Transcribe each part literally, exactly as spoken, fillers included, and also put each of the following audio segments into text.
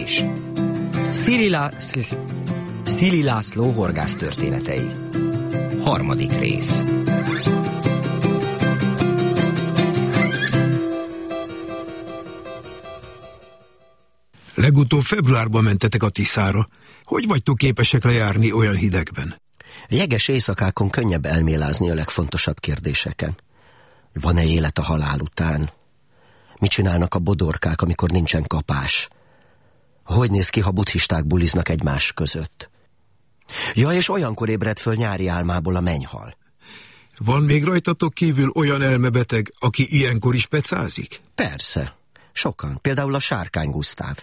Égés. Szili, Lá... Szili László horgász történetei. Harmadik rész. Legutóbb februárban mentetek a Tiszára. Hogy vagytok képesek lejárni olyan hidegben? Jeges éjszakákon könnyebb elmélázni a legfontosabb kérdéseken. Van-e élet a halál után? Mit csinálnak a bodorkák, amikor nincsen kapás? Hogy néz ki, ha buddhisták buliznak egymás között? Ja, és olyankor ébred föl nyári álmából a mennyhal. Van még rajtatok kívül olyan elmebeteg, aki ilyenkor is pecázik? Persze. Sokan. Például a Sárkány Gusztáv.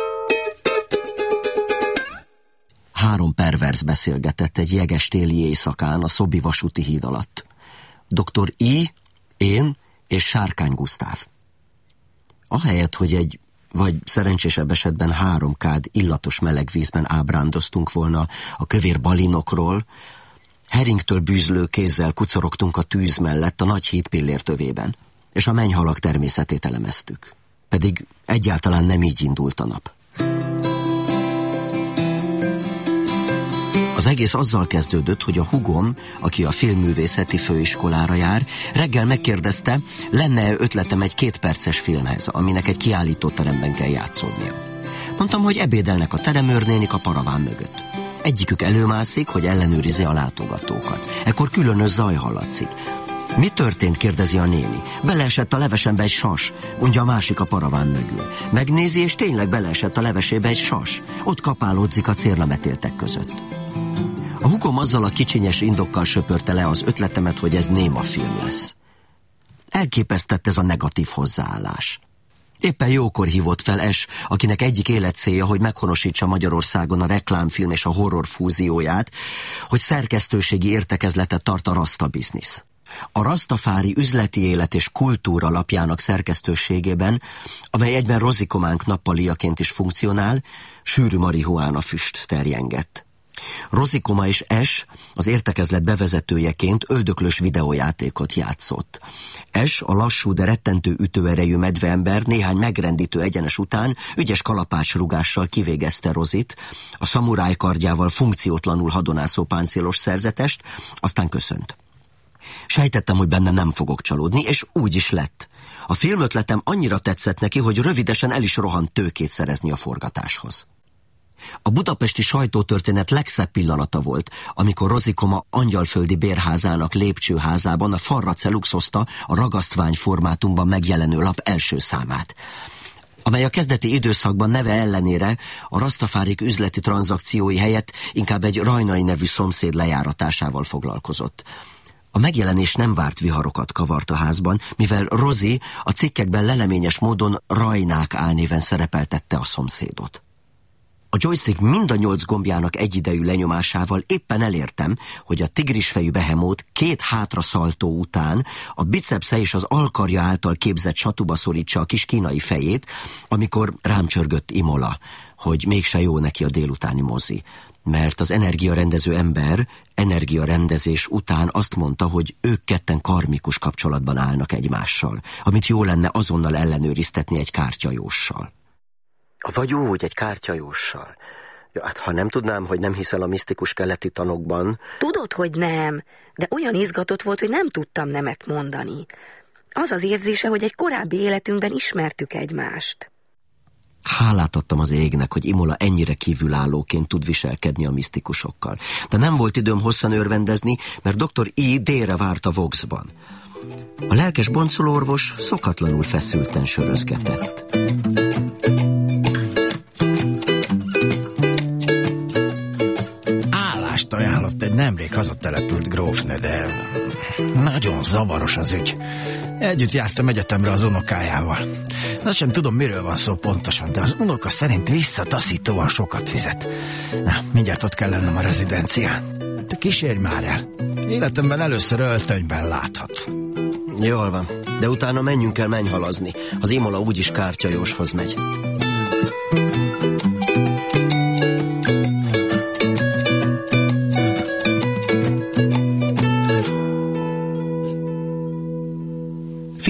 Három perverz beszélgetett egy jeges téli éjszakán a Szobi vasúti híd alatt. doktor I, én és Sárkány Gusztáv. Ahelyett, hogy egy, vagy szerencsésebb esetben három kád illatos meleg vízben ábrándoztunk volna a kövér balinokról, heringtől bűzlő kézzel kucorogtunk a tűz mellett a nagy híd pillértövében, és a mennyhalak természetét elemeztük. Pedig egyáltalán nem így indult a nap. Az egész azzal kezdődött, hogy a hugom, aki a filmművészeti főiskolára jár, reggel megkérdezte, lenne-e ötletem egy kétperces filmhez, aminek egy kiállítóteremben kell játszódnia. Mondtam, hogy ebédelnek a teremőrnénik a paraván mögött. Egyikük előmászik, hogy ellenőrizi a látogatókat. Ekkor különös zaj hallatszik. Mi történt, kérdezi a néni. Beleesett a levesembe egy sas, mondja a másik a paraván mögül. Megnézi, és tényleg beleesett a levesébe egy sas. Ott kapálódzik a cérnametéltek között. A hugom azzal a kicsinyes indokkal söpörte le az ötletemet, hogy ez néma film lesz. Elképesztett ez a negatív hozzáállás. Éppen jókor hívott fel S, akinek egyik életcélja, hogy meghonosítsa Magyarországon a reklámfilm és a horror fúzióját, hogy szerkesztőségi értekezletet tart a Rasta biznisz. A Rastafári üzleti élet és kultúra lapjának szerkesztőségében, amely egyben Rozikománk nappaliaként is funkcionál, sűrű marihuána füst terjengett. Rozikoma és S az értekezlet bevezetőjeként öldöklős videójátékot játszott. S, a lassú, de rettentő ütőerejű medveember néhány megrendítő egyenes után ügyes kalapácsrugással kivégezte Rozit, a szamuráj kardjával funkciótlanul hadonászó páncélos szerzetest, aztán köszönt. Sejtettem, hogy bennem nem fogok csalódni, és úgy is lett. A filmötletem annyira tetszett neki, hogy rövidesen el is rohant tőkét szerezni a forgatáshoz. A budapesti sajtótörténet legszebb pillanata volt, amikor Rozikoma angyalföldi bérházának lépcsőházában a Farrace luxoszta a ragasztvány formátumban megjelenő lap első számát, amely a kezdeti időszakban neve ellenére a Rastafárik üzleti tranzakciói helyett inkább egy Rajnai nevű szomszéd lejáratásával foglalkozott. A megjelenés nem várt viharokat kavart a házban, mivel Rozi a cikkekben leleményes módon Rajnák álnéven szerepeltette a szomszédot. A joystick mind a nyolc gombjának egyidejű lenyomásával éppen elértem, hogy a tigrisfejű behemót két hátra szaltó után a bicepsze és az alkarja által képzett satuba szorítsa a kis kínai fejét, amikor rám csörgött Imola, hogy mégse jó neki a délutáni mozi. Mert az energiarendező ember energiarendezés után azt mondta, hogy ők ketten karmikus kapcsolatban állnak egymással, amit jó lenne azonnal ellenőriztetni egy kártyajóssal. Vagy úgy, egy kártyajóssal. Ja, hát ha nem tudnám, hogy nem hiszel a misztikus keleti tanokban... Tudod, hogy nem, de olyan izgatott volt, hogy nem tudtam nemet mondani. Az az érzése, hogy egy korábbi életünkben ismertük egymást. Hálát adtam az égnek, hogy Imola ennyire kívülállóként tud viselkedni a misztikusokkal. De nem volt időm hosszan örvendezni, mert doktor I délre várt a Voxban. A lelkes boncolórvos szokatlanul feszülten sörözgetett. Állást ajánlott egy nemrég hazatelepült grófnő, de nagyon zavaros az ügy. Együtt jártam egyetemre az unokájával. Azt sem tudom, miről van szó pontosan, de az unoka szerint visszataszítóan sokat fizet. Na, mindjárt ott kell lennem a rezidencián. Te kísérj már el. Életemben először öltönyben láthatsz. Jól van, de utána menjünk el mennyhalazni. Az Imola úgyis kártyajóshoz megy.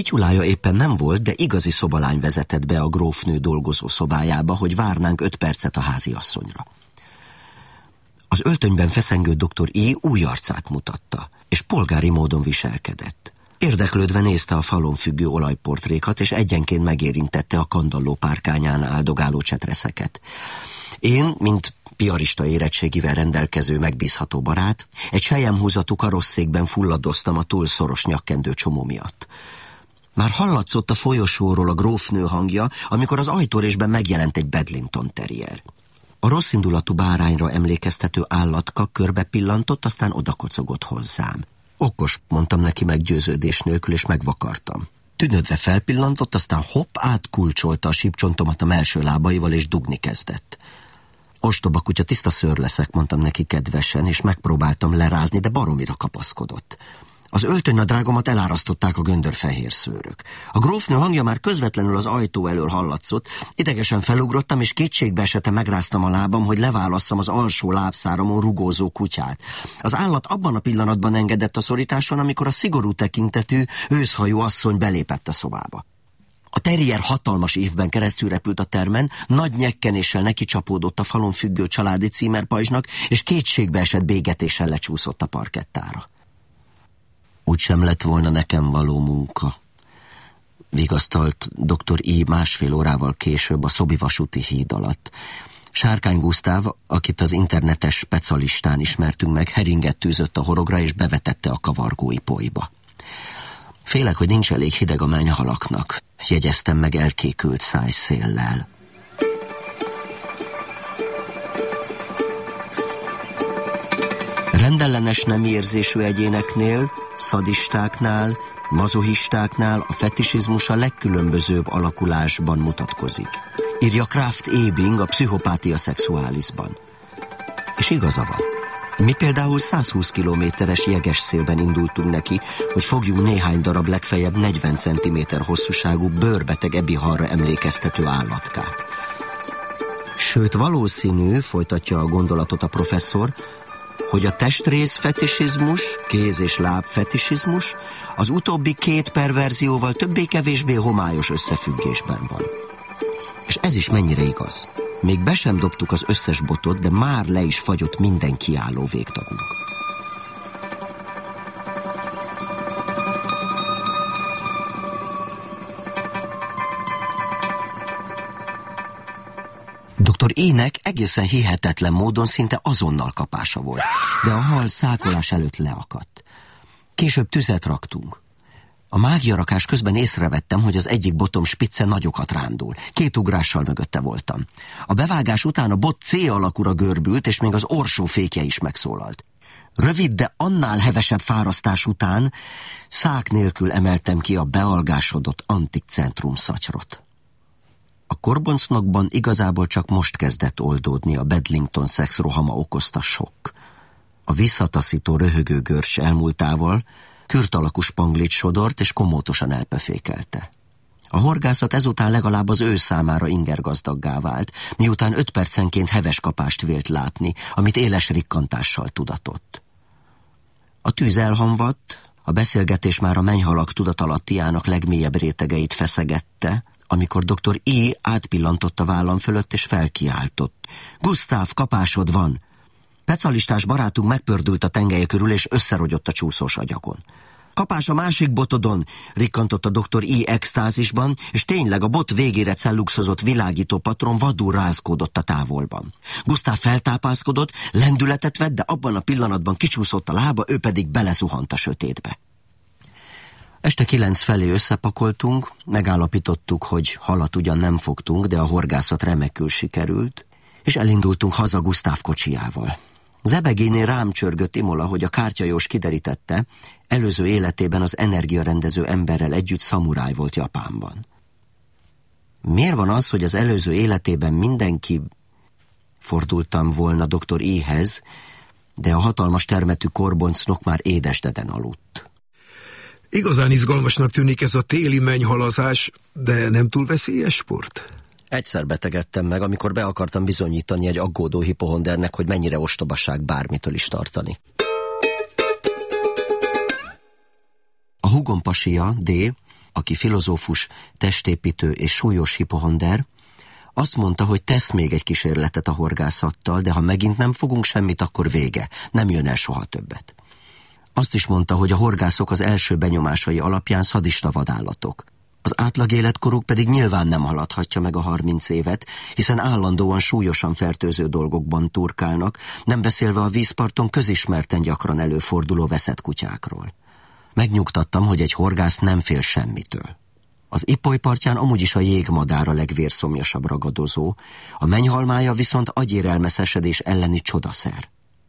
Pityulája éppen nem volt, de igazi szobalány vezetett be a grófnő dolgozó szobájába, hogy várnánk öt percet a háziasszonyra. Az öltönyben feszengő doktor I. új arcát mutatta, és polgári módon viselkedett. Érdeklődve nézte a falon függő olajportrékat, és egyenként megérintette a kandalló párkányán áldogáló csetreszeket. Én, mint piarista érettségivel rendelkező megbízható barát, egy selyemhúzatú karosszékben fulladoztam a túl szoros nyakkendő csomó miatt. Már hallatszott a folyosóról a grófnő hangja, amikor az ajtórésben megjelent egy Bedlington terrier. A rosszindulatú bárányra emlékeztető állatka körbe pillantott, aztán odakocogott hozzám. Okos, mondtam neki meggyőződés nélkül, és megvakartam. Tűnödve felpillantott, aztán hopp, átkulcsolta a sípcsontomat a melső lábaival, és dugni kezdett. Ostoba kutya, tiszta szőr leszek, mondtam neki kedvesen, és megpróbáltam lerázni, de baromira kapaszkodott. Az öltönynadrágomat elárasztották a göndörfehér szőrök. A grófnő hangja már közvetlenül az ajtó elől hallatszott, idegesen felugrottam, és kétségbe esete megráztam a lábam, hogy leválasszam az alsó lábszáramon rugózó kutyát. Az állat abban a pillanatban engedett a szorításon, amikor a szigorú tekintetű, őszhajú asszony belépett a szobába. A terrier hatalmas évben keresztül repült a termen, nagy nyekkenéssel neki csapódott a falon függő családi címerpajzsnak, és kétségbeesett bégetéssel lecsúszott a parkettára. Úgy sem lett volna nekem való munka, vigasztalt doktor I. másfél órával később a Szobi vasúti híd alatt. Sárkány Gusztáv, akit az internetes specialistán ismertünk meg, heringet tűzött a horogra, és bevetette a kavargó ipóiba. Félek, hogy nincs elég hideg a mennyhalaknak, jegyeztem meg elkékült szájszéllel. Rendellenes nemi érzésű egyéneknél, szadistáknál, mazohistáknál a fetisizmus a legkülönbözőbb alakulásban mutatkozik. Írja Kraft Ebing a Pszichopátia Sexualisban. És igaza van. Mi például százhúsz kilométeres jeges szélben indultunk neki, hogy fogjunk néhány darab legfeljebb negyven centiméter hosszúságú bőrbeteg ebihalra emlékeztető állatkát. Sőt, valószínű, folytatja a gondolatot a professzor, hogy a testrész fetisizmus, kéz- és láb fetisizmus az utóbbi két perverzióval többé-kevésbé homályos összefüggésben van. És ez is mennyire igaz. Még be sem dobtuk az összes botot, de már le is fagyott minden kiálló végtagunk. doktor Ének egészen hihetetlen módon szinte azonnal kapása volt, de a hal szákolás előtt leakadt. Később tüzet raktunk. A mágiarakás közben észrevettem, hogy az egyik botom spicce nagyokat rándul. Két ugrással mögötte voltam. A bevágás után a bot C alakúra görbült, és még az orsó fékje is megszólalt. Rövid, de annál hevesebb fárasztás után szák nélkül emeltem ki a bealgásodott antik centrum szatyrot. A korboncnokban igazából csak most kezdett oldódni a Bedlington szex rohama okozta sokk. A visszataszító röhögő görcs elmúltával kürt alakú spanglit sodort, és komótosan elpefékelte. A horgászat ezután legalább az ő számára ingergazdaggá vált, miután öt percenként heves kapást vélt látni, amit éles rikkantással tudatott. A tűz elhamvadt, a beszélgetés már a mennyhalak tudatalattiának legmélyebb rétegeit feszegette, amikor doktor I. átpillantott a vállam fölött, és felkiáltott. Gusztáv, kapásod van! Specialistás barátunk megpördült a tengelye körül, és összerogyott a csúszós agyakon. Kapás a másik botodon, rikkantott a doktor I. extázisban, és tényleg a bot végére celluxozott világító patron vadul rázkódott a távolban. Gusztáv feltápászkodott, lendületet vett, de abban a pillanatban kicsúszott a lába, ő pedig belezuhant a sötétbe. Este kilenc felé összepakoltunk, megállapítottuk, hogy halat ugyan nem fogtunk, de a horgászat remekül sikerült, és elindultunk haza Gusztáv kocsijával. Zebegénél rám csörgött Imola, hogy a kártyajós kiderítette, előző életében az energiarendező emberrel együtt szamuráj volt Japánban. Miért van az, hogy az előző életében mindenki... Fordultam volna doktor I-hez, de a hatalmas termetű korboncnok már édesdeden aludt. Igazán izgalmasnak tűnik ez a téli mennyhalazás, de nem túl veszélyes sport? Egyszer betegedtem meg, amikor be akartam bizonyítani egy aggódó hipohondernek, hogy mennyire ostobaság bármitől is tartani. A húgom pasia, D, aki filozófus, testépítő és súlyos hipohonder, azt mondta, hogy tesz még egy kísérletet a horgászattal, de ha megint nem fogunk semmit, akkor vége, nem jön el soha többet. Azt is mondta, hogy a horgászok az első benyomásai alapján szadista vadállatok. Az átlag életkoruk pedig nyilván nem haladhatja meg a harminc évet, hiszen állandóan súlyosan fertőző dolgokban turkálnak, nem beszélve a vízparton közismerten gyakran előforduló veszett kutyákról. Megnyugtattam, hogy egy horgász nem fél semmitől. Az Ipoly partján amúgy is a jégmadár a legvérszomjasabb ragadozó, a mennyhalmája viszont agyérelmeszesedés elleni csodaszer.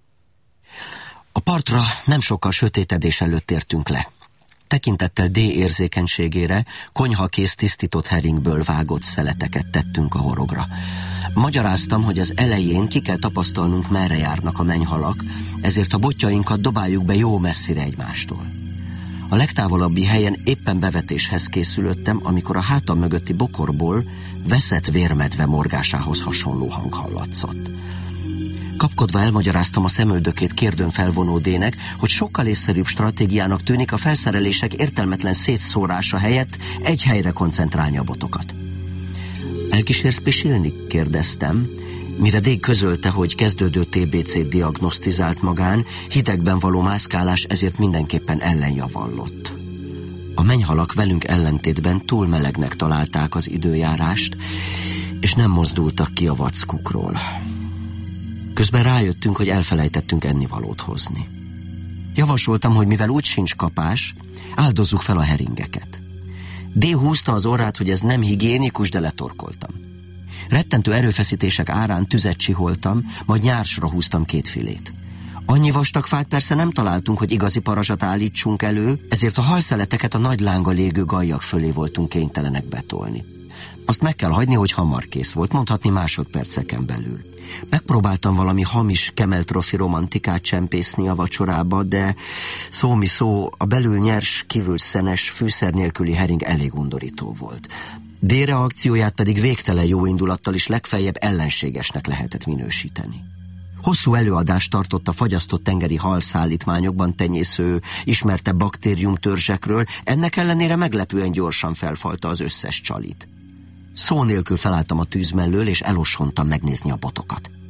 A partra nem sokkal sötétedés előtt értünk le. Tekintettel D érzékenységére konyhakész tisztított heringből vágott szeleteket tettünk a horogra. Magyaráztam, hogy az elején ki kell tapasztalnunk, merre járnak a mennyhalak, ezért a botjainkat dobáljuk be jó messzire egymástól. A legtávolabbi helyen éppen bevetéshez készülöttem, amikor a hátam mögötti bokorból veszett vérmedve morgásához hasonló hang hallatszott. Kapkodva elmagyaráztam a szemöldökét kérdőn felvonó D-nek, hogy sokkal észszerűbb stratégiának tűnik a felszerelések értelmetlen szétszórása helyett egy helyre koncentrálni a botokat. Elkísérsz pisilni? Kérdeztem, mire D közölte, hogy kezdődő té bé cét diagnosztizált magán, hidegben való mászkálás ezért mindenképpen ellenjavallott. A mennyhalak velünk ellentétben túl melegnek találták az időjárást, és nem mozdultak ki a vackukról. Közben rájöttünk, hogy elfelejtettünk ennivalót hozni. Javasoltam, hogy mivel úgy sincs kapás, áldozzuk fel a heringeket. D húzta az orrát, hogy ez nem higiénikus, de letorkoltam. Rettentő erőfeszítések árán tüzet csiholtam, majd nyársra húztam két filét. Annyi vastag fát persze nem találtunk, hogy igazi parazsat állítsunk elő, ezért a halszeleteket a nagy lánga légő gallyak fölé voltunk kénytelenek betolni. Azt meg kell hagyni, hogy hamar kész volt, mondhatni másodperceken belül. Megpróbáltam valami hamis kemeltrofi romantikát csempészni a vacsorába, de szó mi szó, a belül nyers, kívül szenes, fűszer nélküli hering elég undorító volt. D reakcióját pedig végtelen jó indulattal is legfeljebb ellenségesnek lehetett minősíteni. Hosszú előadást tartott a fagyasztott tengeri halszállítmányokban tenyésző, ismertebb baktériumtörzsekről, ennek ellenére meglepően gyorsan felfalta az összes csalit. Szó nélkül felálltam a tűz mellől, és elosontam megnézni a botokat.